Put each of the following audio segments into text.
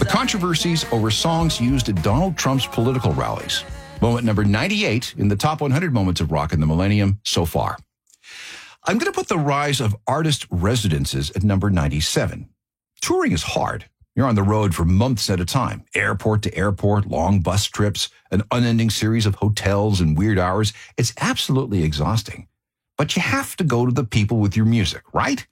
Controversies over songs used at Donald Trump's political rallies. Moment number 98 in the top 100 moments of rock in the millennium so far. I'm going to put the rise of artist residences at number 97. Touring is hard. You're on the road for months at a time, airport to airport, long bus trips, an unending series of hotels and weird hours. It's absolutely exhausting. But you have to go to the people with your music, right?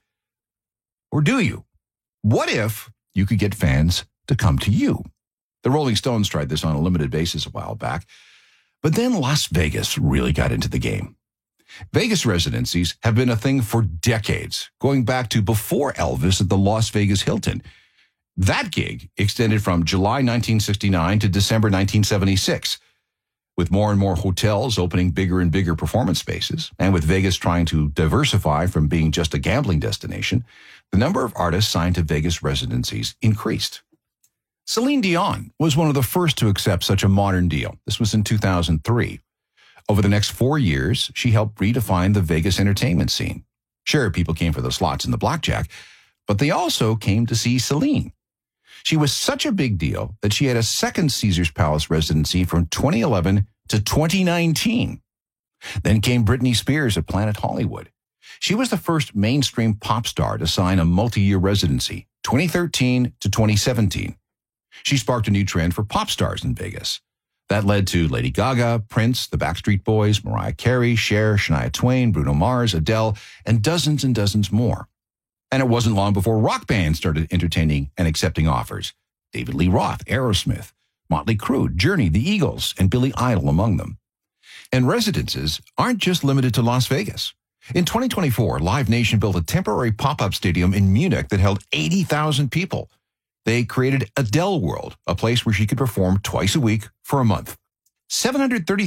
Or do you? What if you could get fans to come to you? The Rolling Stones tried this on a limited basis a while back, but then Las Vegas really got into the game. Vegas residencies have been a thing for decades, going back to before Elvis at the Las Vegas Hilton. That gig extended from July 1969 to December 1976. With more and more hotels opening bigger and bigger performance spaces, and with Vegas trying to diversify from being just a gambling destination, the number of artists signed to Vegas residencies increased. Celine Dion was one of the first to accept such a modern deal. This was in 2003. Over the next 4 years, she helped redefine the Vegas entertainment scene. Sure, people came for the slots and the blackjack, but they also came to see Celine. She was such a big deal that she had a second Caesars Palace residency from 2011 to 2019. Then came Britney Spears at Planet Hollywood. She was the first mainstream pop star to sign a multi-year residency, 2013 to 2017. She sparked a new trend for pop stars in Vegas. That led to Lady Gaga, Prince, the Backstreet Boys, Mariah Carey, Cher, Shania Twain, Bruno Mars, Adele, and dozens more. And it wasn't long before rock bands started entertaining and accepting offers. David Lee Roth, Aerosmith, Motley Crue, Journey, the Eagles, and Billy Idol among them. And residences aren't just limited to Las Vegas. In 2024, Live Nation built a temporary pop-up stadium in Munich that held 80,000 people. They created Adele World, a place where she could perform twice a week for a month. 730